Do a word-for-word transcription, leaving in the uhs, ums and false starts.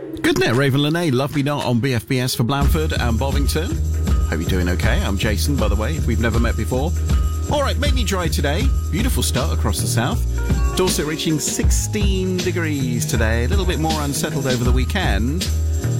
Good night, Raven Lene. Love Me Not on B F B S for Blandford and Bovington. Hope you're doing okay. I'm Jason, by the way, if we've never met before. All right, mainly dry today. Beautiful start across the south. Dorset reaching sixteen degrees today. A little bit more unsettled over the weekend.